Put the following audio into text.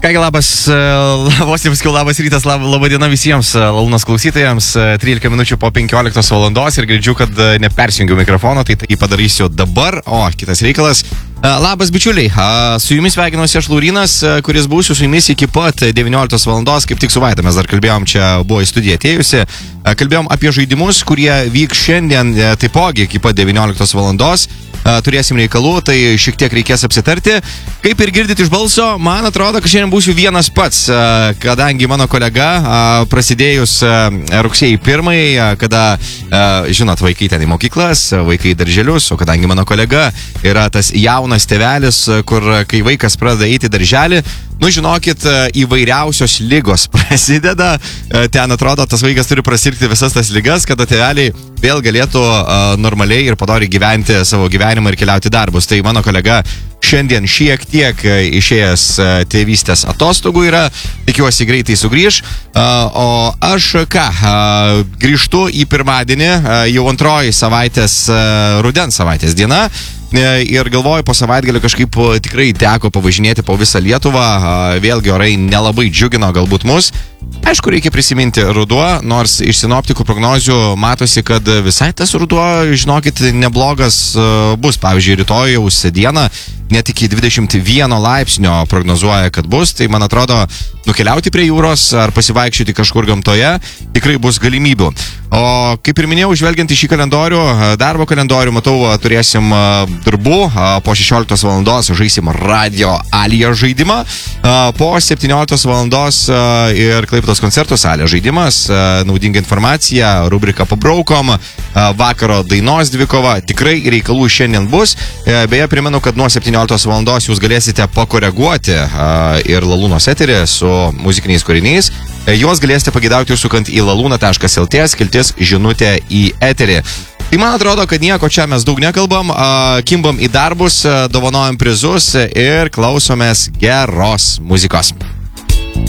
Kągi, labas rytas, laba diena visiems Lalūnos klausytojams. 13 minučių po 15 valandos ir girdžiu, kad nepersijungiu mikrofono, tai padarysiu dabar. O, kitas reikalas. Labas bičiuliai, su jumis sveikinuosi aš Laurynas, kuris būsiu su jumis iki pat 19 valandos, kaip tik su Vaida mes dar kalbėjom, čia buvo į studiją atėjusi. Kalbėjom apie žaidimus, kurie vyks šiandien taipogi iki pat 19 valandos. Turėsim reikalų, tai šiek tiek reikės apsitarti. Kaip ir girdite iš balso, man atrodo, kad šiandien būsiu vienas pats, kadangi mano kolega prasidėjus rugsėjai 1, kada, žinot, vaikai ten į mokyklas, vaikai į darželius, o kadangi mano kolega yra tas jaunas tėvelis, kur kai vaikas pradeda eiti darželį, nu žinokit, įvairiausios ligos prasideda, ten atrodo, tas vaikas turi prasirgti visas tas ligas, kada tėveliai vėl galėtų normaliai ir padoriai gyventi savo gyvenimą ir keliauti darbus. Tai mano kolega šiandien šiek tiek išėjęs tėvystės atostogų yra, tikiuosi greitai sugrįž, o aš grįžtu į pirmadienį, jau antroji rudens savaitės diena. Ir galvoju, po savaitgalio kažkaip tikrai teko pavažinėti po visą Lietuvą, vėlgi orai nelabai džiugino galbūt mus. Aišku, reikia prisiminti ruduo, nors iš sinoptikų prognozių matosi, kad visai tas ruduo, žinokit, neblogas bus. Pavyzdžiui, rytojaus dieną net iki 21 laipsnio prognozuoja, kad bus. Tai, man atrodo, nukeliauti prie jūros ar pasivaikščioti kažkur gamtoje tikrai bus galimybių. O kaip ir minėjau, žvelgiant į šį kalendorių, darbo kalendorių, matau, turėsim darbų. Po 16 valandos žaisim Radio Alija žaidimą. Po 17 valandos ir Klaipėdos koncertų salė žaidimas. Naudinga informacija, rubrika Pabraukom, vakaro dainos dvikova. Tikrai reikalų šiandien bus. Beje, primenu, kad nuo 17 valandos jūs galėsite pakoreguoti ir Lalūnos eterį su muzikiniais kūriniais. Juos galėsite pagėdauti užsukant į laluna.lt, skiltis žinutė į eterį. Tai man atrodo, kad nieko čia mes daug nekalbam, kimbam į darbus, dovanojam prizus ir klausomės geros muzikos.